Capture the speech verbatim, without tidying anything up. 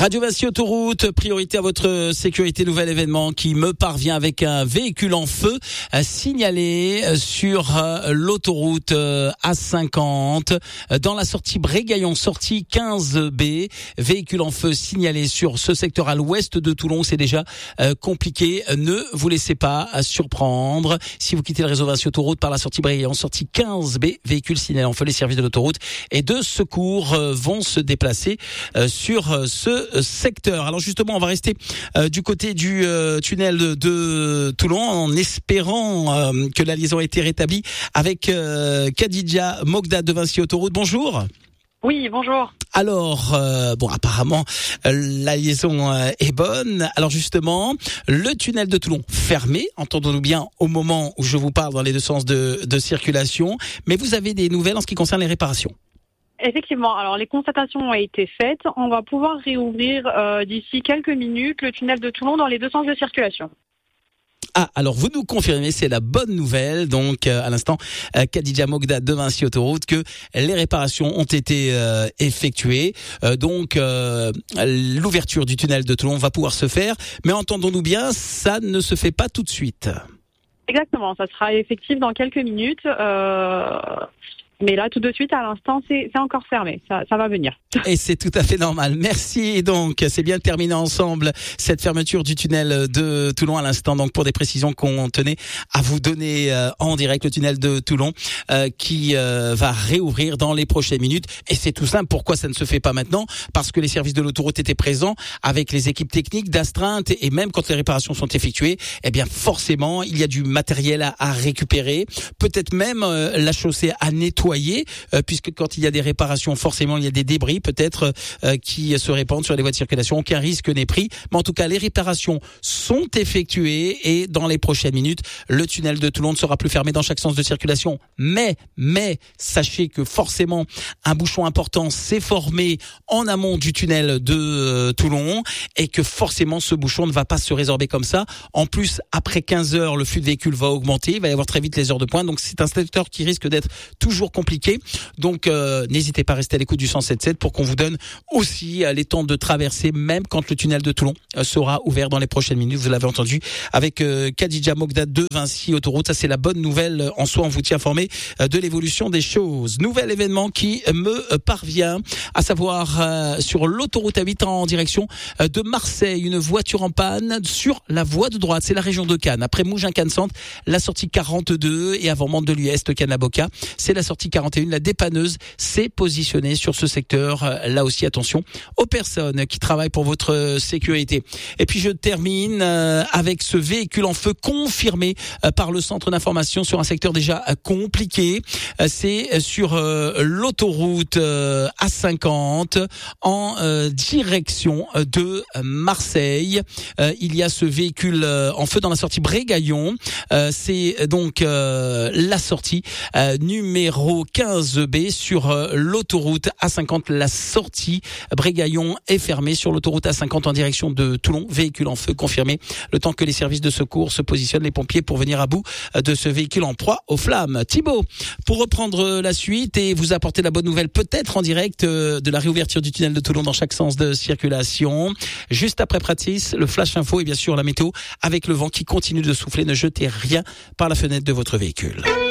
Radio Vinci Autoroute, priorité à votre sécurité, nouvel événement qui me parvient avec un véhicule en feu signalé sur l'autoroute A cinquante dans la sortie Brégaillon, sortie quinze B. Véhicule en feu signalé sur ce secteur à l'ouest de Toulon, c'est déjà compliqué. Ne vous laissez pas surprendre. Si vous quittez le réseau Vinci Autoroute par la sortie Brégaillon, sortie quinze B, véhicule signalé en feu, les services de l'autoroute et de secours vont se déplacer sur ce secteur. Alors justement, on va rester euh, du côté du euh, tunnel de, de Toulon en espérant euh, que la liaison ait été rétablie avec euh, Khadija Mogda de Vinci Autoroute. Bonjour. Oui, bonjour. Alors, euh, bon, apparemment, euh, la liaison euh, est bonne. Alors justement, le tunnel de Toulon fermé, entendons-nous bien au moment où je vous parle dans les deux sens de, de circulation, mais vous avez des nouvelles en ce qui concerne les réparations. Effectivement, alors les constatations ont été faites. On va pouvoir réouvrir euh, d'ici quelques minutes le tunnel de Toulon dans les deux sens de circulation. Ah, alors vous nous confirmez, c'est la bonne nouvelle, donc euh, à l'instant, euh, Khadija Mogda de Vinci Autoroute, que les réparations ont été euh, effectuées. Euh, donc euh, l'ouverture du tunnel de Toulon va pouvoir se faire, mais entendons-nous bien, ça ne se fait pas tout de suite. Exactement, ça sera effectif dans quelques minutes. Euh... Mais là, tout de suite, à l'instant, c'est, c'est encore fermé. Ça, ça va venir. Et c'est tout à fait normal. Merci. Donc, c'est bien terminé ensemble cette fermeture du tunnel de Toulon à l'instant. Donc, pour des précisions qu'on tenait à vous donner euh, en direct, le tunnel de Toulon euh, qui euh, va réouvrir dans les prochaines minutes. Et c'est tout simple. Pourquoi ça ne se fait pas maintenant ? Parce que les services de l'autoroute étaient présents avec les équipes techniques d'astreinte et même quand les réparations sont effectuées, eh bien, forcément, il y a du matériel à, à récupérer. Peut-être même euh, la chaussée à nettoyer. Euh, puisque quand il y a des réparations, forcément il y a des débris peut-être euh, qui se répandent sur les voies de circulation. Aucun risque n'est pris, mais en tout cas les réparations sont effectuées et dans les prochaines minutes, le tunnel de Toulon ne sera plus fermé dans chaque sens de circulation. Mais, mais sachez que forcément un bouchon important s'est formé en amont du tunnel de euh, Toulon et que forcément ce bouchon ne va pas se résorber comme ça. En plus, après quinze heures, le flux de véhicules va augmenter, il va y avoir très vite les heures de pointe, donc c'est un secteur qui risque d'être toujours compliqué. Donc euh, n'hésitez pas à rester à l'écoute du cent sept sept pour qu'on vous donne aussi euh, les temps de traverser même quand le tunnel de Toulon euh, sera ouvert dans les prochaines minutes. Vous l'avez entendu avec euh, Khadija Mogda de Vinci Autoroute. Ça c'est la bonne nouvelle en soi. On vous tient informé euh, de l'évolution des choses. Nouvel événement qui me parvient, à savoir euh, sur l'autoroute A huit en direction euh, de Marseille. Une voiture en panne sur la voie de droite. C'est la région de Cannes. Après Mougins-Cannes Centre, la sortie quarante-deux et avant Mandelieu-Est, Cannes-la-Boca, c'est la sortie quarante et un, la dépanneuse s'est positionnée sur ce secteur. Là aussi, attention aux personnes qui travaillent pour votre sécurité. Et puis je termine avec ce véhicule en feu confirmé par le centre d'information sur un secteur déjà compliqué. C'est sur l'autoroute A cinquante en direction de Marseille. Il y a ce véhicule en feu dans la sortie Brégaillon. C'est donc la sortie numéro quinze B sur euh, l'autoroute A cinquante. La sortie Brégaillon est fermée sur l'autoroute A cinquante en direction de Toulon. Véhicule en feu confirmé. Le temps que les services de secours se positionnent, les pompiers, pour venir à bout de ce véhicule en proie aux flammes. Thibaut, pour reprendre la suite et vous apporter la bonne nouvelle, peut-être en direct euh, de la réouverture du tunnel de Toulon dans chaque sens de circulation. Juste après Pratis, le flash info et bien sûr la météo avec le vent qui continue de souffler. Ne jetez rien par la fenêtre de votre véhicule.